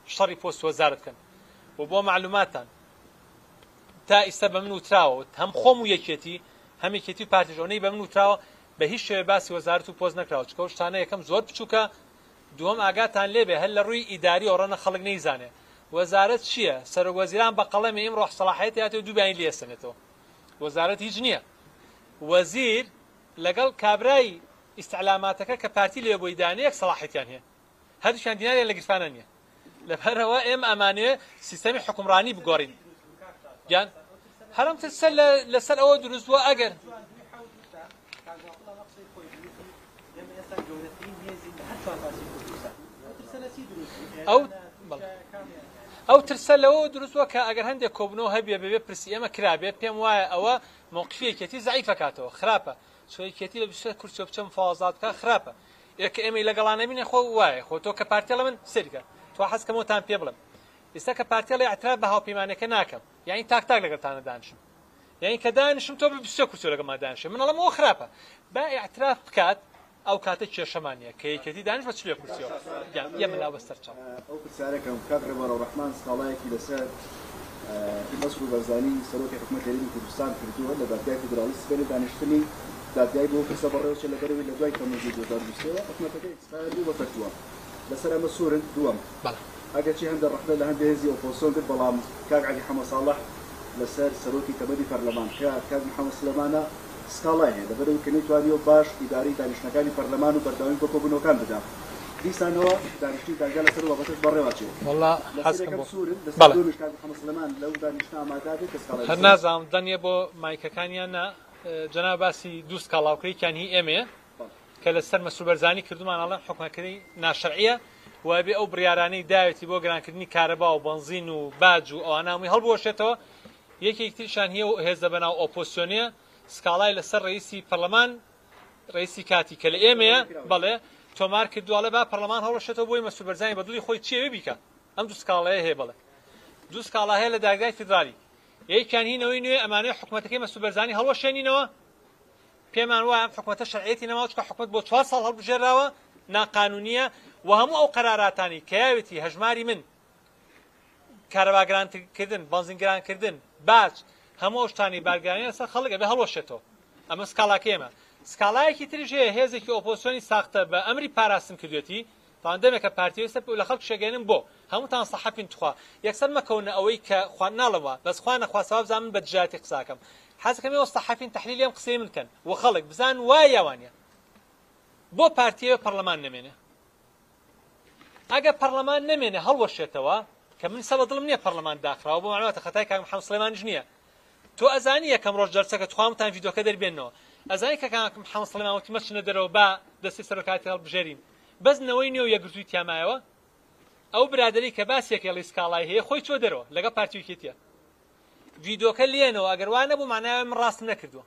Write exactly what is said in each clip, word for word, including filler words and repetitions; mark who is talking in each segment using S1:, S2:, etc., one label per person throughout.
S1: شەڕی پۆست وەزارەت بکەن و بۆ معلوماتان تا ئێستا بە من وتراوە هەم خۆم و یەکێتی هەم یەکێتی و پارتیژۆنەی بە من وتراوە بە هیچ شێوێ باسی وەزارەت و پۆست نەکراوە چکە ئەو شتانە یەکەم زۆر بچووکە دووەم ئاگاتان لێبێ هەر لە ڕووی ئیداری ئەوڕەنە خەڵک نەیزانێ وەزارەت چییە؟ سەرۆکوەزیران بە قەڵەمی ئەمڕۆ سەلاحیەتی هاتێ و دوو بیانی لێسەنێتەوە وەزارەت هیچ نییە وەزیر لەگەڵ کابرای ئیستعلاماتەکە کە پارتی لێ بۆی دانەیەک سەلاحیەتیان هەیە هەردووشیان دیناریان لە گرفانە نییە لەبەرەوە ئێمە ئەمانەیە سیستەمی حکومڕانی بگۆڕین گیان هەرم ترسە لەسەر ئەوە دروستوە ئەگەر ئەو ئەو ترسە لەوە دروستوە کە ئەگەر هەندێک کۆبنەوە هەبێ بەبێ پرسی ئێمە کرابێت پێم وایە ئەوە مووقفیەکێتی زعیفەکاتەوە خراپە چۆیکێتی لە بچە کورچۆ بچە مفاوەزات بکە خراپە ئێکە ئێمەی لەگەڵانە بینێ خۆ وایە خۆ تۆ کە پارتیە لە من سەریکە تۆ حەزکەمەوەتان پێ بڵم ئێستا کە پارتیە لە ئەتراف بە هاوپەیمانەکە ناکەم یعنی تاک تاک لەگەڵتانە دانیشم یعنی کە دانیشم تۆ بچە کورچۆ لەگەڵما دانیشم من ئەڵەمەوە خراپە با ئەتراف بکات ئەو کاتە کێشەمانیە کە یەکێتی دانیش بە چ لێ کورسیەوە یە مەلا بەستەر چاو
S2: ئەو پرسیارەکەم کاک ڕێبەرڕەحمان سکاڵایەکی لەسەر مەسعود بەرزانی سەرۆکی حکوومەت هەرێمی کوردستان کردووە لە دادگای فیدراڵی سبەی دانیشتنی دادگای بۆ کەسە بەڕێوەچە لەبەرەوەی لە دوای تەمەزی دوو هەزار و بیستەوە حکوومەتەکەی ئیسرائیل بوو بە فتووە لەسەر ئەمە سوورن دووەم ئەگەرچی هەندێک ڕەحدە لە هەندێک هێزی ئۆپۆزیسیۆن کرد بەڵام کاک عەلی حەمە ساڵح لەسەر سەرۆکی تەمەدی پەرلەمان کاک محەممەد سلێمانە سکاڵای هەیە لەبەرەوەی کە نەیتوانیەوە باش ئیداری دانیشتنەکانی پەرلەمان و بەردەوامی بۆ کۆبوونەوەکان بدات دیسانەوە دانیشتنی دادگا لەسەر بابەتەش بەڕێوەچێت
S1: هەر نازانم دەنیە بۆ مایکەکانیان نا جەناب باسی دوو سکاڵاوکەیەکیان هی ئێمەیە کە لەسەر مەسعود بەرزانی کردومان ئەڵێن حکومەکەی ناشەرعیە وابێ ئەو بڕیارانەی داوێتی بۆ گرانکردنی کارەبا و بەنزین و باج و ئەوانە هەمووی هەڵبوەشێتەوە یەکێکتریشان هەیە هێزە بەناو ئۆپۆزیسیۆنیە سکاڵای لەسەر ڕئیسی پەرلەمان ڕئیسی کاتی کە لە ئێمەیە بەڵێ تۆمار کردووەڵێ با پەرلەمان هەڵەشێتەوە بۆی مەسعود بەرزانی بە دڵی خۆی چێوێ بیکە ئەم دوو سکاڵایە هەیە بڵێ دوو سکاڵا هەیە لە دادگای فیدرالی یەکیان هینەوەی نوێ ئەمانەیە حکومەتەکەی مەسعود بەرزانی هەڵوەشێنینەوە پێمان وایە حکومەتە شەرعیەتی نەماوە چکە حکومەت بۆ چوار ساڵ هەڵبژێراوە ناقانونیە و هەموو ئەو قەراراتانی کە یاوێتی هەژماری من کارەباگرانکردن بەنزینگرانکردن باج هەموو ئەو شتانی بارگرانی لەسەر خەڵک ئەبێ هەڵوەشێتەوە ئەمە سکاڵاکە ئێمە سکاڵایەکی تریش هەیە هێزێکی ئۆپۆزیسیۆنی ساختە بە ئەمری پاراستن کردوێتی تاوان دەمێکە پارتیۆی سەر لە خەڵک شێگەێنن بۆ هەمووتان سەحەفین توخوا یەکسەر مەکەونە ئەوەی کە خوان ناڵەوە بەس خوا نەخواسەوە بزان من بە دژایەتی قساکەم حەزەکەم ئێوە سەحەفین تەحلیلی ئەم قسەی من کەن و خەڵک بزان وای یاوانە بۆ پارتیۆی پەرلەمان نەمێنێ ئەگە پەرلەمان نەمێنێ هەڵوەشێتەوە کە من سەبە دڵم نییە پەرلەمان داخراوە بۆ معلوماتە خەتای کاک محەممەد سلێمانیش نییە تۆ ئەزانی یەکەم ڕۆژ جەرچەکە توخوامتان ڤیدۆکە دەربێنەوە ئەزانی کە کاک محەممەد سلێمان وتی مەچنە دەرەوە با دەستی سەرۆکاتی هەڵبژێرین بەزنەوەی نییە و یەکگرتووی تیامایەوە ئەو برادەری کە باسیەکێڵی سکاڵای هەیە خۆی چۆ دەرەوە لەگە پارتیویکێتیە ڤیدۆکە لێنەوە ئەگەر وانە بوو معناوە من ڕاست نەکردووە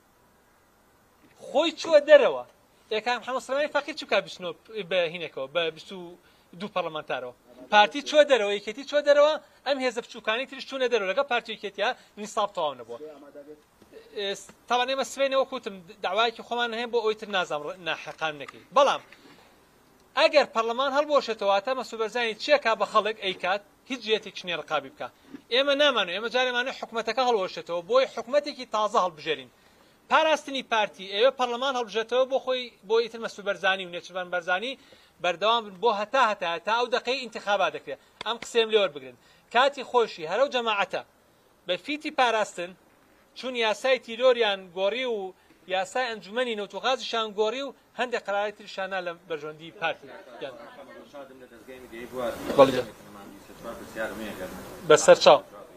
S1: خۆی چووە دەرەوە کاک محەممەد سلێمانی فەقیر چووکە بچنەوە بە هینێکەوە بە بیست و دوو پەرلەمانتارەوە پارتی چووە دەرەوە یەکێتی چووە دەرەوە ئەم هێزە بچووکانی تریش چوونە دەرەوە لەگە پارتیویکێتیە نیساب تەواو نەبووە تاوان ئێمە سبەینەوە کوتم داوایەکی خۆمان هەیە بۆ ئەوی تر نازانم ناحەقان نەکەی بەڵام ئەگەر پەرلەمان هەڵبۆشێتەوە تا مەسعود بەرزانی چیەکا بە خەڵک ئەیکات هیچ جێتێکی نێ ڕقابی بکە ئێمە نامانوێت ئێمە جارێمانێ حکومەتەکە هەڵوەشێتەوە بۆی حکومەتێکی تازە هەڵبژێرین پاراستنی پارتی ئێوە پەرلەمان هەڵبژێتەوە بۆ خۆی بۆ ئیتر مەسعود بەرزانی و نێچیروان بەرزانی بەردەوام بۆ هەتا هەتا تا ئەو دقەی ئینتیخابات دەکرێت ئەم قسەم لێ وەربگرن کاتی خۆشی هەرە و جەماعەتە بە فیتی پاراستن چون یاسای تیرۆریان گۆڕی و یاسای ئەنجومەنی نەوتوغازیشان گۆڕی و هەندێک قەراری تریشانە لە بەرژۆندی پارتی بەسەر چاو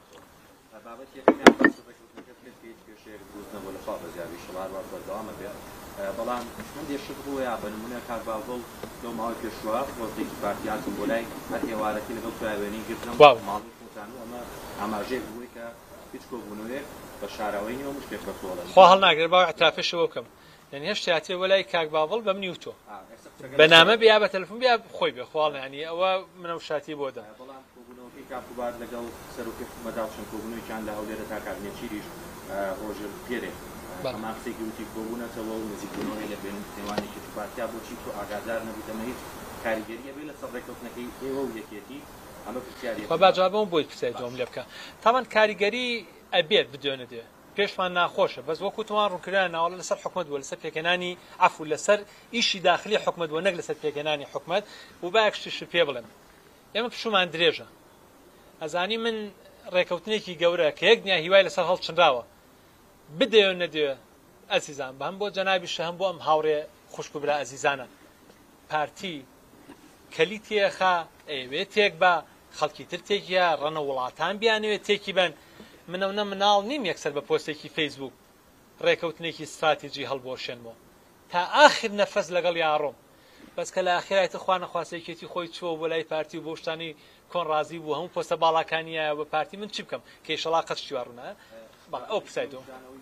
S3: بەڵام هەندێک شت بووە بە نمونە کاک باڵدڵ لەو ماوەی پێشوە ڕۆژێکی پارتیاتم بۆ لای هەر هێوارەتی لەگەڵ سوێنی گرتن ماڵی کوتان و ئەمە ئاماژەیەک بووی کە هیچ کۆبوونەوەیەک بە شاراوەی نیەوە مشتێک بەسۆڵە
S1: خوا هەڵ ناگرێت باوەی ئەترافێشەوە بکەم یعنی هێشتا هاتێ وە لای کاک باڵدڵ بە منی و تۆ بەنامە بیا بە تەلەفۆن بیا خۆی بێ خواڵ ینی ئەوە منە شاتی بۆ دا
S3: بەڵام کۆبوونەوەکەی کاکوبار لەگەڵ سەرۆکی حکومەتدا چەند کۆبوونەوەیان لە هەولێرە تا کاتنێچیریش ڕۆژێ پێرێ ئەمە قسێکی وتی کۆبوونەتەوە و نزیکبوونەوەی لە بین نێوانێکی پارتیا بۆچی تۆ ئاگادار نەبوویتەمە هیچ کاریگەریە بێ لە سەر ڕێکەوتنەکەی ئێوە و یەکێتی ئەمە پرسیاری
S1: خۆ باجوابم بۆی پرسیاری دۆم لێ بکە تاوان کاریگەری ئەبێت بدوێنە دێ پێشمان ناخۆشە بەس وەکو توان ڕوونکردیان ناوەڵە لەسەر حکومت بووە لەسەر پێکەنانی عفو لەسەر ئیشی داخلی حکومت بووە نەک لەسەر پێکەنانی حکومت و باەکشتیش پێ بڵێن ئێمە پشومان درێژە ئەزانی من ڕێکەوتنێکی گەورە کە یەک دنیا هیوای لەسەر هەڵچنراوە بدەوێت نەدوێ ئەزیزان بە هەم بۆ جەنابیشە هەم بۆ ئەم هاوڕێ خوشک و برا ئەزیزانە پارتی کەلی تێخا ئەوێ تێک بە خەڵکی تر تێکیە ڕەنە وڵاتان بیانوێت تێکی بن منەونە مناڵ نیم یەکسەر بە پۆستێکی فەیسبوک ڕێکەوتنێکی استراتیجی هەڵبۆشێنمەوە تا ئاخر نەفەس لەگەڵ یاڕۆم بەس کە لە ئاخرایەتە خوا نەخواستێکێتی خۆی چوە بۆ لای پارتی و بۆ شتانی کۆن ڕازی بوو هەموو پۆستە باڵاکانیە بە پارتی من چی بکەم کە ئیشەڵا قەچی وارڕوونە ئەو پرسایدەوە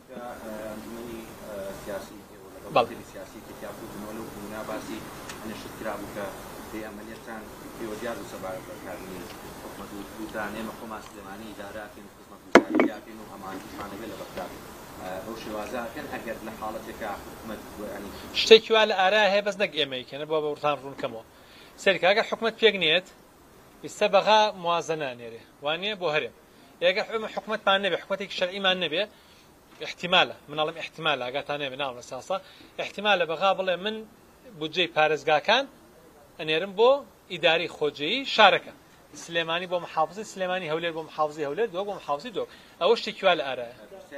S3: سیاسی کتاببوونەوە بوونا باسی نشت کرابوو کە بێ ئەمەلیەتان پێوەدیار و سەبارەت بەکاربوونی حکومەت و دوودانێمە خۆمان سلێمانی ئیداراکەین خزمەتگوزاریاکەین و هەمانتیشمانە بێ لە بەغداد ئەو شێوازەکەن ئەگەر لە حاڵەتێکە حکومەت
S1: شتێکی وا لە ئارا هەیە بەس نەک ئێمەیکەنە بۆ بەورتان ڕوونکەمەوە سەرکە ئەگەر حکومەت پێک نێت ئێستا بەغا موازنە نێرێ وانە بۆ هەرێم ئێگە حکومەتمان نەبێ حکومەتێکی شەرعیمان نەبێ احتمالە مناڵم احتمالە ئاگاتانێ بناڵ لە ساسا احتمالە بەغا بڵێ من بودجەی پارێزگاکان ئەنێرم بۆ ئیداری خۆجەیی شارەکە سلێمانی بۆ محافزی سلێمانی هەولێر بۆ محافزی هەولێر دۆ بۆ محافزی دۆ ئەوە شتێکی وا لە ئارایە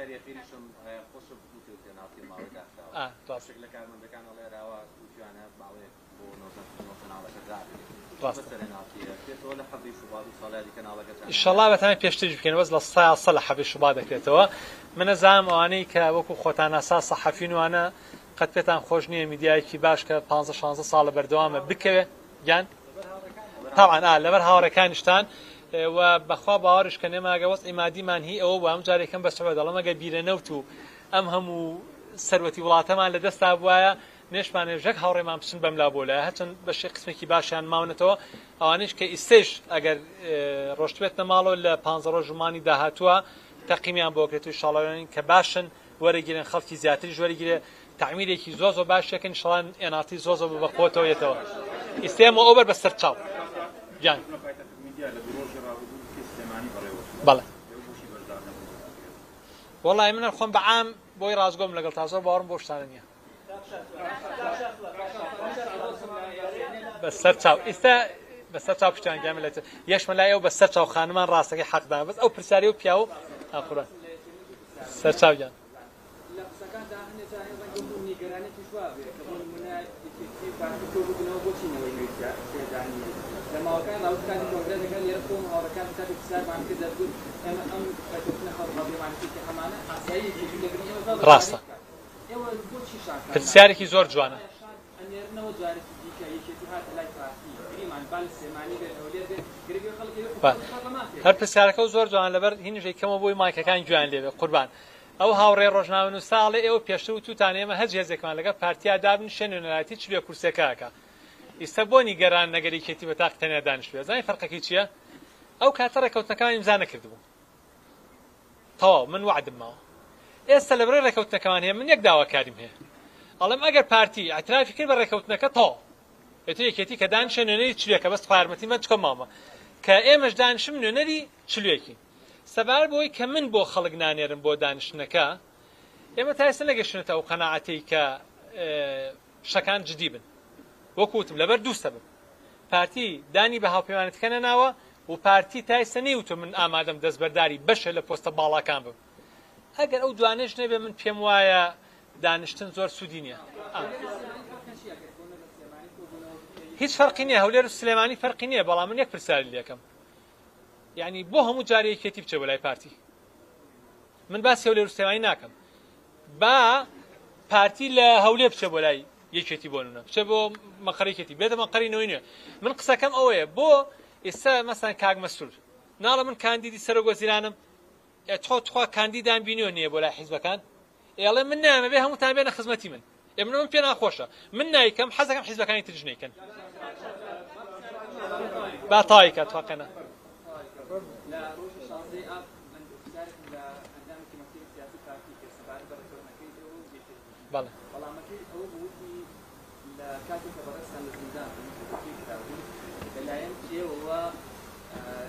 S1: ئینشەڵا بەتەمەن پێشتر بکەین وەز لە سا سە لە حەبی شوبا دەکرێتەوە من نەزانم ئەوانەی کە وەکو خۆتان ئاسا سەحەفین وانە قەت پێتان خۆش نییە میدیایەکی باش کە پانزە شانزە ساڵە بەردەوامە بکەوێ گیان تاوان ئا لەبەر هاوڕەکانیشتان و بەخوا باوەڕش کە نێماگە وەست ئیمادیمان هی ئەوە بۆ ئەم جارێکم بەسەوە دەڵم ئەگە بیرە نەوت و ئەم هەموو سەروەتی وڵاتەمان لە دەستا بوایە نێشمانێ ژەک هاوڕێمان بچن بەملا بۆ لای هەچەند بەشی قسمێکی باشیان ماونەتەوە ئەوانش کە ئیسێش ئەگەر ڕۆشتبێتە ماڵەوە لە پانزە ڕۆژ ژمانی داهاتووە تەقیمیان بۆکرێت و شاڵەوێنین کە باشن وەرەگیرن خەڵکی زیاتریش وەرەگیرێ تعمیرێکی زۆ زۆ باشەکەن شڵان ئێناتی زۆ زۆ بەخۆتەوە یێتەوە ئیسێمە ئۆبەر بە سەرچاو جان بەڵێ وەڵای منە خۆم بەعام بۆی ڕازگۆم لەگەڵ تازە باوەڕم بۆ شتانە نییە بەسەر چاو ئێستا بەسەر چاو پشتیان گامێت یەشمە لای ئەو بەسەر چاو خانمان ڕاستەکەی حەقدا بەس ئەو پرسیاری و پیا و ئاخورە سەر چاویان ڕاستە پرسیارێکی زۆر جوانە هەر پرسیارەکە و زۆر جوان لەبەر هینژەی کەمە بۆی مایکەکان گویان لێبێ قوربان ئەو هاوڕێ ڕۆژناون و ساڵێ ئێوە پێشتر و تووتان ئێمە هەج هێزێکمان لەگە پارتیا دابن شوێنێنەراتی چ بێ کورسەکەکە ئیستا بۆنی گەران نەگەریکێتی بە تاقتەنیا دانیشتوێ زانی فەرقەکەی چییە؟ ئەو کاتە ڕێکەوتنەکەمان ئیمزا نەکردبوو تەواو من وعدم ماوە ئێستا لەبەرەوەی ڕێکەوتنەکەمان هەیە من یەک داواکاریم هەیە ئەڵێم ئەگەر پارتی ئاعترافی کرد بە ڕێکەوتنەکە تەواو ئێتر یەکێتی کە دانیشە نوێنەری چلوێکە بەس خارمەتی من چکە ماوە کە ئێمەش دانیشم نوێنەری چلوێکی سەبار بۆی کە من بۆ خەڵک نانێرم بۆ دانیشتنەکە ئێمە تا ئێستا نەگەشتنێتە ئەو قەناعەتەی کە شەکان جدی بن وەکوتم لەبەر دوو سەبب پارتی دانی بە هاوپەیمانێتەکە نەناوە و پارتی تا ئێستا نەیوتم من ئامادەم دەستبەرداری بەشە لە پۆستە باڵاکان بم ئەگەر ئەو دوانێش نەبێ من پێم وایە دانیشتن زۆر سوودی نییە هیچ فەرقی نییە هەولێر و سلێمانی فەرقی نییە بەڵام من یەک پرسیاری لێکەم یعنی بۆ هەموو جارێکێتی بچە بە لای پارتی من باسی هەولێر و سلێمانی ناکەم با پارتی لە هەولێر بچە بۆ لای یەکێتی بۆ نونە بچە بۆ مەقەرێکێتی بێتە مەقەرینەوەی نوێ من قسەکەم ئەوەیە بۆ ئێستا مەسەن کاک مەسرور ناڵە من کاندیدی سەرۆگۆزیرانم تۆ تخوا کاندیدان بینیۆ نییە بۆ لای حیزبەکان ئێڵێ من نامە بێ هەمووتان بێنە خزمەتی من ئێمە من پێ ناخۆشە من نایکەم حەزەکەم حیزبەکانی ترش نەیکەن با تاایکە تواقەنە بەڵێ